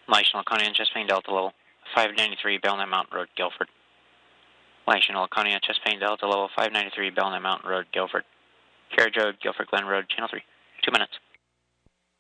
National Laconia, Chesapeake Delta level 593, Belknap Mountain Road, Guilford. National Laconia, Chesapeake Delta level 593, Belknap Mountain Road, Guilford. Carriage Road, Guilford Glen Road, Channel 3. 2 minutes.